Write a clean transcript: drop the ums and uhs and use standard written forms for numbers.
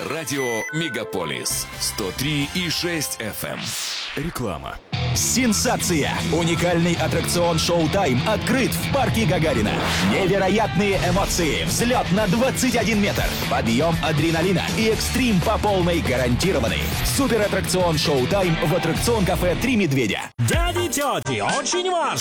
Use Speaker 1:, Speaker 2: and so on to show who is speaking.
Speaker 1: Радио Мегаполис 103,6 FM. Реклама.
Speaker 2: Сенсация! Уникальный аттракцион «Шоу-тайм» открыт в парке Гагарина. Невероятные эмоции, взлет на 21 метр, подъем адреналина и экстрим по полной гарантированы. Супер-аттракцион «Шоу-тайм» в аттракцион-кафе «Три медведя».
Speaker 3: Дяди, тети, очень важно!